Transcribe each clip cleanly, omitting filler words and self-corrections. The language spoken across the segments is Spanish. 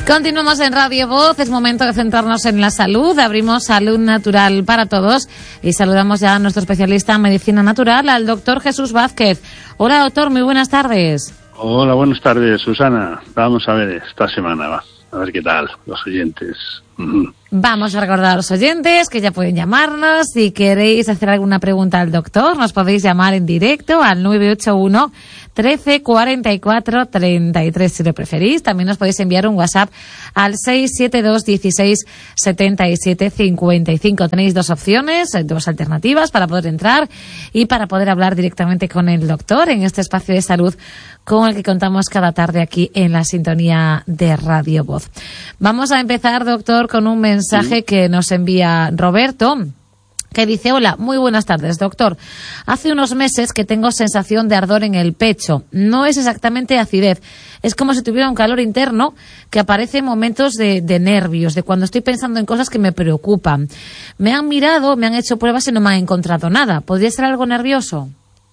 Continuamos en Radio Voz, es momento de centrarnos en la salud. Abrimos Salud Natural para Todos y saludamos ya a nuestro especialista en medicina natural, al doctor Jesús Vázquez. Hola doctor, muy buenas tardes. Hola, buenas tardes, Susana. Vamos a ver esta semana, a ver qué tal los oyentes. Vamos a recordar a los oyentes que ya pueden llamarnos. Si queréis hacer alguna pregunta al doctor, nos podéis llamar en directo al 981 13 44 33 si lo preferís. También nos podéis enviar un WhatsApp al 672 16 77 55. Tenéis dos opciones, dos alternativas para poder entrar y para poder hablar directamente con el doctor en este espacio de salud con el que contamos cada tarde aquí en la sintonía de Radio Voz. Vamos a empezar, doctor, con un mensaje que nos envía Roberto, que dice: hola, muy buenas tardes, doctor. Hace unos meses que tengo sensación de ardor en el pecho. No es exactamente acidez, es como si tuviera un calor interno que aparece en momentos de nervios, de cuando estoy pensando en cosas que me preocupan. Me han mirado, me han hecho pruebas y no me han encontrado nada. ¿Podría ser algo nervioso?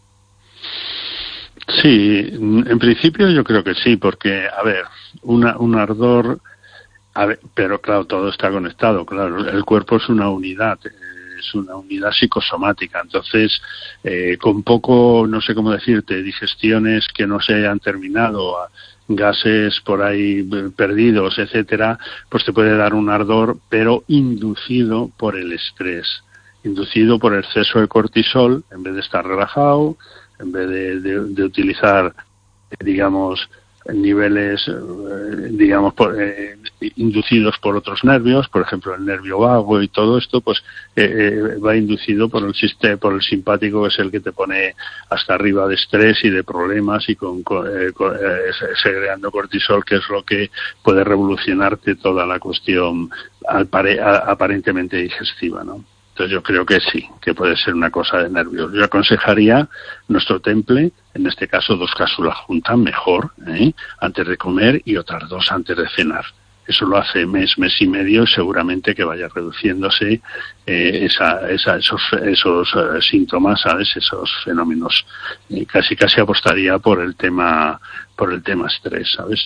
Sí, en principio yo creo que sí, porque, a ver, un ardor, pero claro, todo está conectado, claro, el cuerpo es una unidad psicosomática, entonces con poco, no sé cómo decirte, digestiones que no se hayan terminado, gases por ahí perdidos, etcétera, pues te puede dar un ardor, pero inducido por el estrés, inducido por el exceso de cortisol, en vez de estar relajado, en vez de utilizar, digamos, niveles, inducidos por otros nervios, por ejemplo el nervio vago y todo esto, pues va inducido por el simpático, que es el que te pone hasta arriba de estrés y de problemas y segregando cortisol, que es lo que puede revolucionarte toda la cuestión aparentemente digestiva, ¿no? Entonces yo creo que sí, que puede ser una cosa de nervios. Yo aconsejaría nuestro temple, en este caso 2 cápsulas juntas, mejor, antes de comer, y otras 2 antes de cenar. Eso lo hace mes y medio, y seguramente que vaya reduciéndose esos síntomas, ¿sabes? Esos fenómenos. Casi apostaría por el tema estrés, ¿sabes?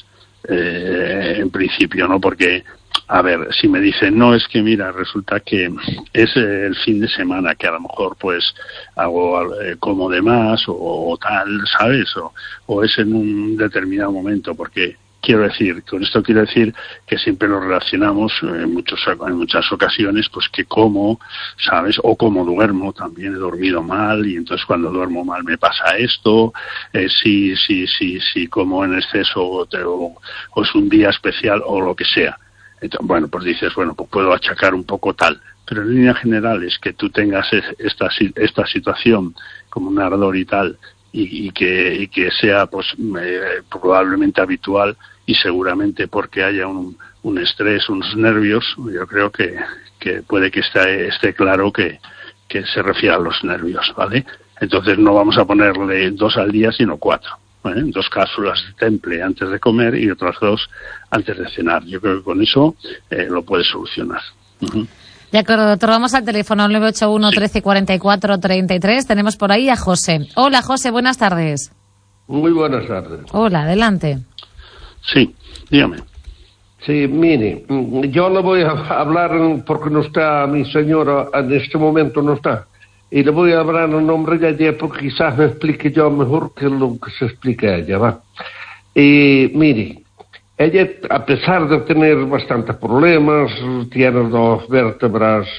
En principio, ¿no? Porque, a ver, si me dicen, no, es que mira, resulta que es el fin de semana, que a lo mejor pues como de más o tal, ¿sabes? O es en un determinado momento, porque con esto quiero decir que siempre lo relacionamos en muchas ocasiones, pues que como, ¿sabes? O como duermo, también he dormido mal y entonces cuando duermo mal me pasa esto, si como en exceso o es un día especial o lo que sea. Entonces, bueno, pues dices, bueno, pues puedo achacar un poco tal, pero en línea general es que tú tengas esta situación como un ardor y tal, y que sea pues probablemente habitual, y seguramente porque haya un estrés, unos nervios. Yo creo que puede que esté claro que se refiere a los nervios, ¿vale? Entonces no vamos a ponerle 2 al día, sino 4. 2 cápsulas de temple antes de comer y otras 2 antes de cenar. Yo creo que con eso lo puedes solucionar. De acuerdo, doctor. Vamos al teléfono 981 13 44 33. Tenemos por ahí a José. Hola, José, buenas tardes. Muy buenas tardes. Hola, adelante. Sí, dígame. Sí, mire, yo no voy a hablar porque no está mi señora, en este momento no está. Y le voy a hablar en nombre de ella porque quizás me explique yo mejor que lo que se explica ella, ¿va? Y mire, ella, a pesar de tener bastantes problemas, tiene 2 vértebras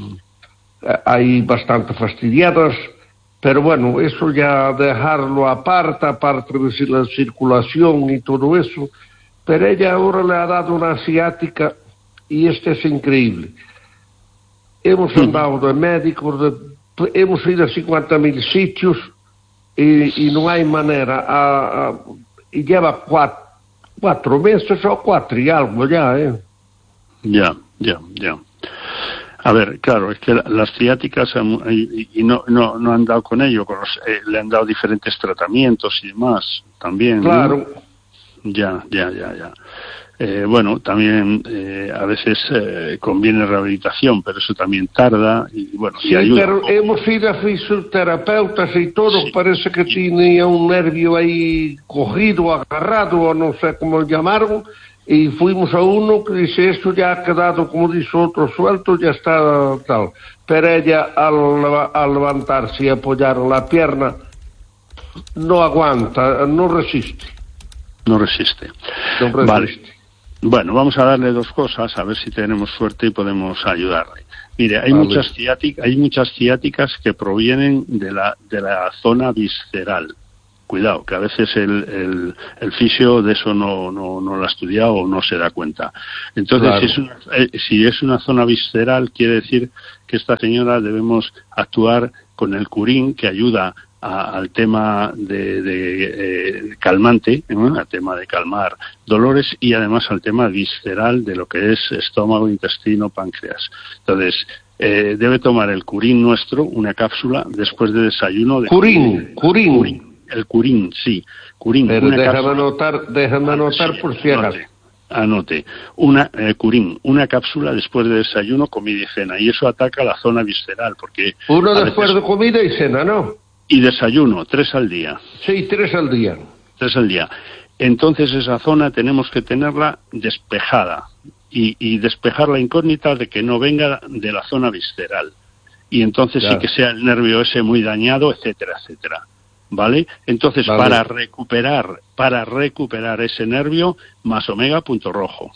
ahí bastante fastidiadas, pero bueno, eso ya dejarlo aparte de la circulación y todo eso, pero ella ahora le ha dado una ciática y esto es increíble. Hemos andado de médicos, hemos ido a 50.000 sitios y no hay manera. Y lleva 4 meses o 4 y algo ya, ¿eh? Ya. A ver, claro, es que las ciáticas y no han dado con ello, le han dado diferentes tratamientos y demás también. Claro. ¿No? Ya. Bueno, también a veces conviene rehabilitación, pero eso también tarda y bueno, sí ayuda. Pero hemos ido a fisioterapeutas y todo, sí. Parece que tenía un nervio ahí cogido, agarrado, o no sé cómo llamarlo, y fuimos a uno que dice, esto ya ha quedado, como dice otro, suelto, ya está tal. Pero ella al levantarse y apoyar la pierna, no aguanta, no resiste. No resiste. No resiste. Vale. Bueno, vamos a darle dos cosas, a ver si tenemos suerte y podemos ayudarle. Mire, hay muchas ciáticas que provienen de la zona visceral. Cuidado, que a veces el fisio de eso no lo ha estudiado o no se da cuenta. Entonces, claro, si es una zona visceral, quiere decir que esta señora debemos actuar con el curín, que ayuda al tema de calmante, al tema de calmar dolores, y además al tema visceral de lo que es estómago, intestino, páncreas. Entonces, debe tomar el curín nuestro, una cápsula, después de desayuno. Curín. El curín, sí. Curín. Pero déjame anotar por si acaso. Anote. Curín, una cápsula después de desayuno, comida y cena. Y eso ataca la zona visceral, porque... Uno después de comida y cena, ¿no? Y desayuno, 3 al día. Sí, 3 al día. 3 al día. Entonces esa zona tenemos que tenerla despejada. Y despejar la incógnita de que no venga de la zona visceral. Y entonces sí que sea el nervio ese muy dañado, etcétera, etcétera. ¿Vale? Entonces, para recuperar ese nervio, más omega, punto rojo.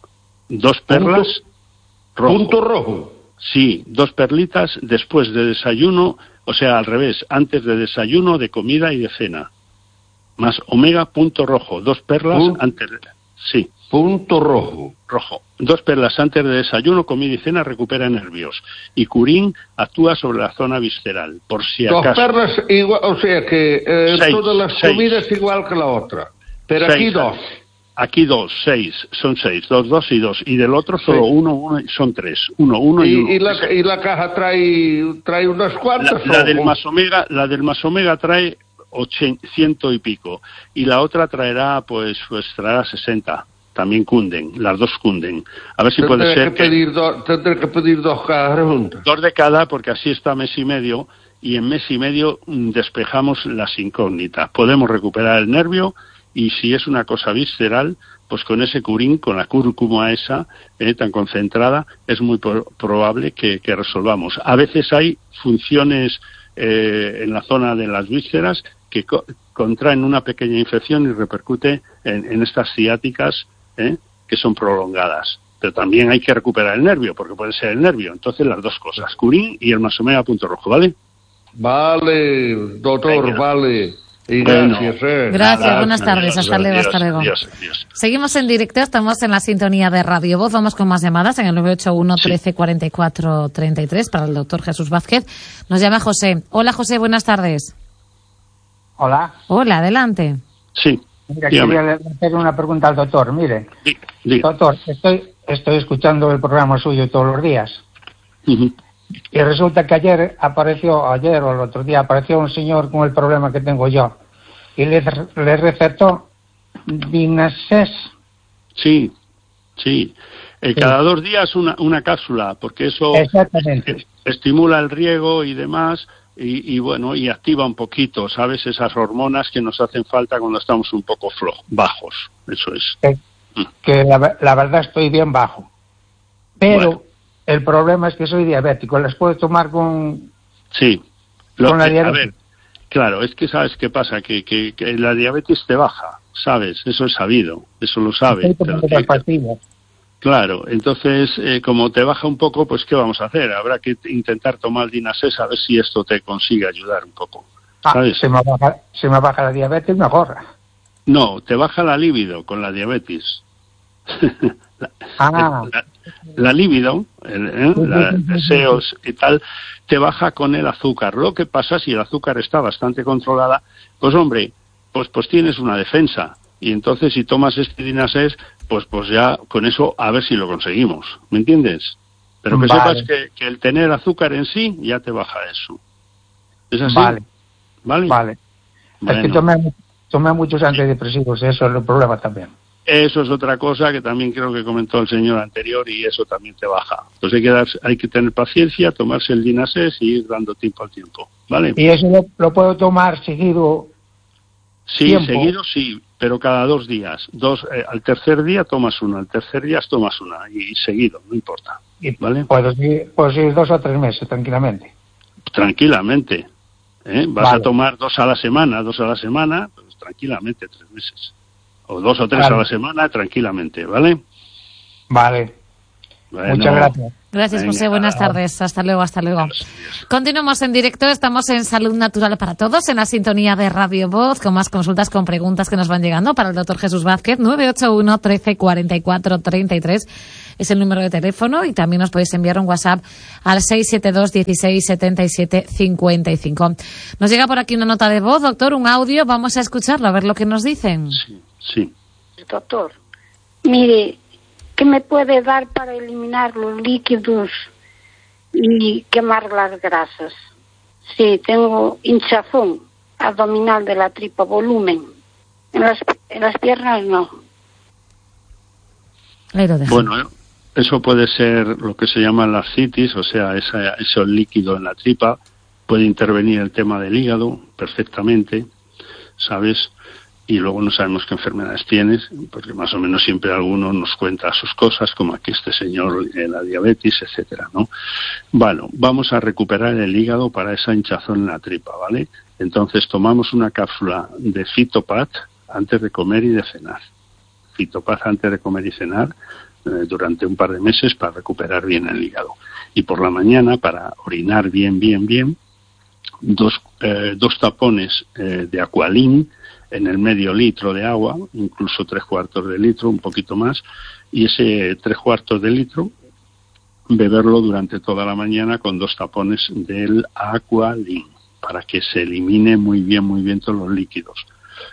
2 perlas, rojo. ¿Punto rojo? Sí, 2 perlitas después de desayuno, o sea, al revés, antes de desayuno, de comida y de cena. Más omega, punto rojo. 2 perlas antes de... Sí. Punto rojo. Rojo. 2 perlas antes de desayuno, comida y cena, recupera nervios. Y curín actúa sobre la zona visceral, por si acaso. 2 perlas igual, o sea que todas las comidas igual que la otra. Pero 6, aquí 2. Aquí 2, 6, son 6, 2, 2 y 2. Y del otro solo 1, son 3. 1, 1 y 1. ¿Y la caja trae unas cuantas? La del más omega trae 100 y pico. Y la otra traerá, pues traerá 60. También cunden, las dos cunden. A ver si puede ser tendré que pedir 2 cajas juntas. 2 de cada, porque así está mes y medio, y en mes y medio despejamos las incógnitas. Podemos recuperar el nervio, y si es una cosa visceral, pues con ese curín, con la cúrcuma esa, tan concentrada, es muy probable que resolvamos. A veces hay funciones en la zona de las vísceras que contraen una pequeña infección y repercute en estas ciáticas, que son prolongadas. Pero también hay que recuperar el nervio, porque puede ser el nervio. Entonces, las dos cosas, curín y el más omega punto rojo, ¿vale? Vale, doctor. Venga. Vale. Y gracias. Gracias, buenas tardes. Hasta luego. Dios. Seguimos en directo, estamos en la sintonía de Radio Voz. Vamos con más llamadas en el 981 13 44 33 para el doctor Jesús Vázquez. Nos llama José. Hola, José, buenas tardes. Hola. Hola, adelante. Sí. Mira, quería hacer una pregunta al doctor. Mire, doctor, estoy escuchando el programa suyo todos los días. Uh-huh. Y resulta que ayer o el otro día apareció un señor con el problema que tengo yo. Y le recetó Dinasés. Sí. Cada 2 días una cápsula, porque eso estimula el riego y demás. Y bueno, y activa un poquito, ¿sabes? Esas hormonas que nos hacen falta cuando estamos un poco bajos. Eso es. Que la verdad estoy bien bajo. Pero el problema es que soy diabético. ¿Las puedo tomar con...? Sí. Con la diabetes. A ver, claro, es que ¿sabes qué pasa? Que la diabetes te baja, ¿sabes? Eso es sabido. Eso lo sabe. Claro, entonces, como te baja un poco, pues ¿qué vamos a hacer? Habrá que intentar tomar Dinasés a ver si esto te consigue ayudar un poco, ¿sabes? Si me baja la diabetes, mejor. No, te baja la libido con la diabetes. La libido, deseos y tal, te baja con el azúcar. Lo que pasa, si el azúcar está bastante controlada, pues hombre, pues tienes una defensa. Y entonces si tomas este Dinasés, pues ya con eso a ver si lo conseguimos, ¿me entiendes? Pero que sepas que el tener azúcar en sí ya te baja eso. ¿Es así? Vale. Bueno. Es que tomé muchos antidepresivos, eso es el problema también. Eso es otra cosa que también creo que comentó el señor anterior, y eso también te baja. Entonces hay que tener paciencia, tomarse el Dinasés y ir dando tiempo al tiempo, ¿vale? ¿Y eso lo puedo tomar seguido Sí, tiempo. seguido sí, pero cada 2 días. Al tercer día tomas una, al tercer día tomas una, y seguido, no importa. Y ¿Vale? puedo ir 2 o 3 meses, tranquilamente. Tranquilamente. Vas Vale. a tomar 2 a la semana, pues tranquilamente 3 meses. O 2 o 3 Vale. a la semana, tranquilamente, ¿vale? Vale. Bueno, Muchas gracias. Gracias, venga, José. Buenas tardes. Hasta luego, hasta luego. Adiós. Continuamos en directo. Estamos en Salud Natural para Todos, en la sintonía de Radio Voz, con más consultas, con preguntas que nos van llegando para el doctor Jesús Vázquez. 981 13 44 33 es el número de teléfono, y también nos podéis enviar un WhatsApp al 672 16 77 55. Nos llega por aquí una nota de voz, doctor, un audio. Vamos a escucharlo, a ver lo que nos dicen. Sí. Doctor, mire, ¿qué me puede dar para eliminar los líquidos y quemar las grasas? Sí, tengo hinchazón abdominal de la tripa, volumen. En las piernas no. Ahí lo dejo. Bueno, eso puede ser lo que se llama la ascitis, o sea, ese líquido en la tripa. Puede intervenir el tema del hígado perfectamente, ¿sabes? Y luego no sabemos qué enfermedades tienes, porque más o menos siempre alguno nos cuenta sus cosas, como aquí este señor, la diabetes, etcétera, ¿no? Bueno, vamos a recuperar el hígado para esa hinchazón en la tripa, ¿vale? Entonces tomamos una cápsula de Fitopat antes de comer y de cenar. Fitopat antes de comer y cenar durante un par de meses para recuperar bien el hígado. Y por la mañana, para orinar bien, 2 tapones de Aqualin en el medio litro de agua, incluso 3/4 de litro, un poquito más, y ese 3/4 de litro beberlo durante toda la mañana con 2 tapones del Aqualin, para que se elimine muy bien todos los líquidos.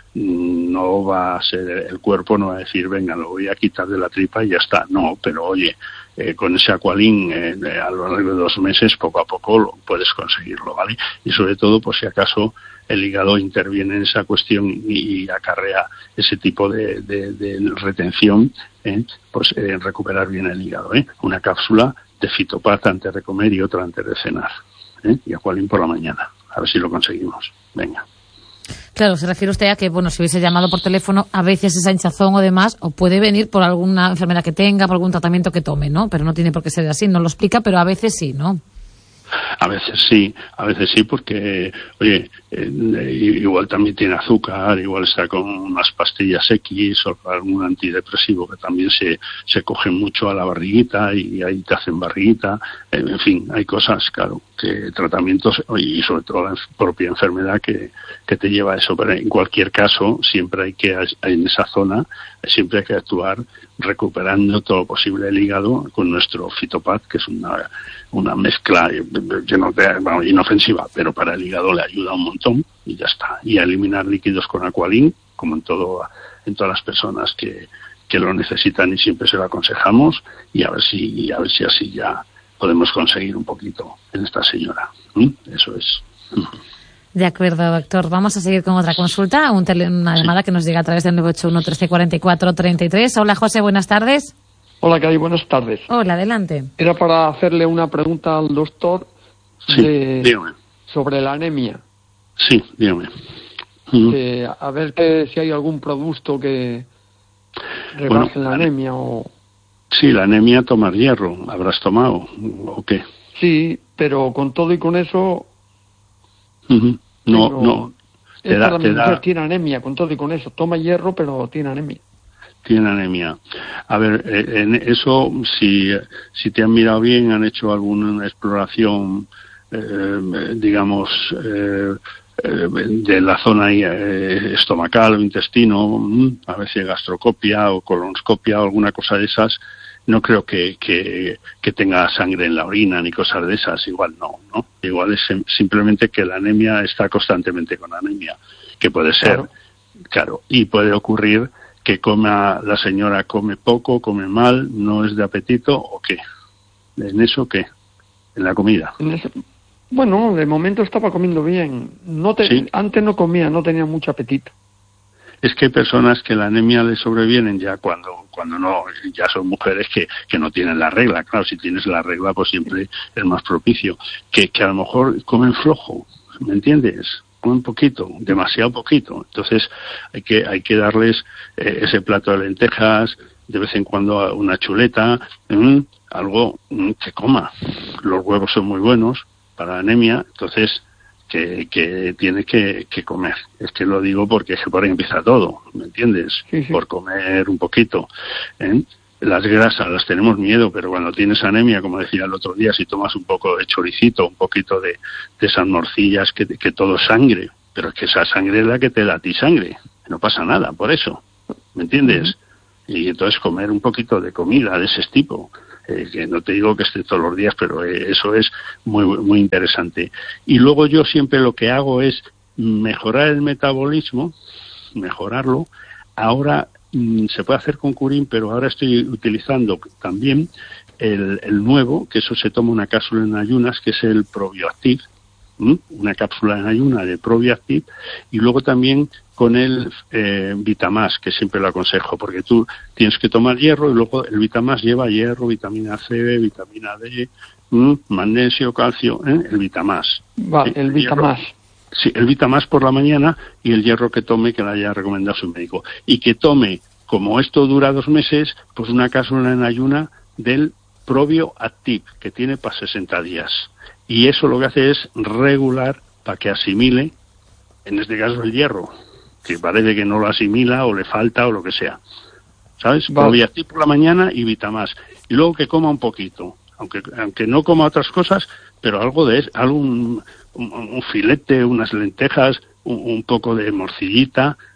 No va a ser, el cuerpo no va a decir, venga, lo voy a quitar de la tripa y ya está. No, pero oye, con ese Aqualin a lo largo de 2 meses, poco a poco puedes conseguirlo, ¿vale? Y sobre todo, por si acaso el hígado interviene en esa cuestión y acarrea ese tipo de retención, pues recuperar bien el hígado, Una cápsula de Fitopat antes de comer y otra antes de cenar, y Aqualin por la mañana. A ver si lo conseguimos. Venga. Claro, se refiere usted a que, bueno, si hubiese llamado por teléfono, a veces esa hinchazón o demás, o puede venir por alguna enfermedad que tenga, por algún tratamiento que tome, ¿no? Pero no tiene por qué ser así, no lo explica, pero a veces sí, ¿no? A veces sí, porque, oye, igual también tiene azúcar, igual está con unas pastillas X o algún antidepresivo que también se cogen mucho a la barriguita y ahí te hacen barriguita. En fin, hay cosas, claro, que tratamientos y sobre todo la propia enfermedad que te lleva a eso. Pero en cualquier caso, siempre hay que, en esa zona, siempre hay que actuar recuperando todo lo posible el hígado con nuestro Fitopat, que es una mezcla inofensiva, pero para el hígado le ayuda un montón y ya está. Y a eliminar líquidos con Aqualin, como en todas las personas que lo necesitan, y siempre se lo aconsejamos, y a ver si así ya podemos conseguir un poquito en esta señora. Eso es. De acuerdo, doctor. Vamos a seguir con otra consulta, una llamada que nos llega a través del 981 13 44 33. Hola, José, buenas tardes. Hola, Cari, buenas tardes. Hola, adelante. Era para hacerle una pregunta al doctor dígame. sobre la anemia. Sí, dígame. A ver si hay algún producto que rebaje la anemia o... Sí, la anemia, tomar hierro. ¿Habrás tomado o qué? Sí, pero con todo y con eso... No. Mi mujer tiene anemia, con todo y con eso. Toma hierro, pero tiene anemia. Tiene anemia. A ver, en eso, si te han mirado bien, han hecho alguna exploración, digamos, de la zona estomacal o intestino, a ver si gastroscopia o colonoscopia o alguna cosa de esas. No creo que tenga sangre en la orina ni cosas de esas. Igual no. Igual es simplemente que la anemia está constantemente con anemia, que puede ser, claro, y puede ocurrir que la señora come poco, come mal, no es de apetito, ¿o qué? ¿En eso qué? ¿En la comida? Bueno, de momento estaba comiendo bien. ¿Sí? Antes no comía, no tenía mucho apetito. Es que hay personas que la anemia le sobrevienen ya cuando no, ya son mujeres que no tienen la regla. Claro, si tienes la regla, pues siempre es más propicio. Que a lo mejor comen flojo, ¿me entiendes? comen poquito, demasiado poquito. Entonces hay que darles ese plato de lentejas, de vez en cuando una chuleta, algo que coma. Los huevos son muy buenos para la anemia, entonces que tiene que comer. Es que lo digo porque es que por ahí empieza todo, ¿me entiendes? Sí. Por comer un poquito, Las grasas las tenemos miedo, pero cuando tienes anemia, como decía el otro día, si tomas un poco de choricito, un poquito de esas morcillas, que todo es sangre, pero es que esa sangre es la que te da a ti sangre, no pasa nada por eso, ¿me entiendes? Y entonces comer un poquito de comida de ese tipo, que no te digo que esté todos los días, pero eso es muy, muy interesante. Y luego yo siempre lo que hago es mejorar el metabolismo, mejorarlo. Ahora se puede hacer con Curín, pero ahora estoy utilizando también el nuevo, que eso se toma una cápsula en ayunas, que es el Probioactive, una cápsula en ayuna de Probioactive, y luego también con el Vitamás, que siempre lo aconsejo, porque tú tienes que tomar hierro y luego el Vitamás lleva hierro, vitamina C, vitamina D, magnesio, calcio, el Vitamás. Vale, el Vitamás. Sí, el Vitamás por la mañana y el hierro que tome, que le haya recomendado su médico. Y que tome, como esto dura 2 meses, pues una cápsula en ayuna del Probioactive, que tiene para 60 días. Y eso lo que hace es regular para que asimile, en este caso el hierro, que parece que no lo asimila o le falta o lo que sea. ¿Sabes? Vale. Probioactive por la mañana y Vitamás. Y luego que coma un poquito, aunque no coma otras cosas, pero algo de un filete, unas lentejas, un poco de morcillita,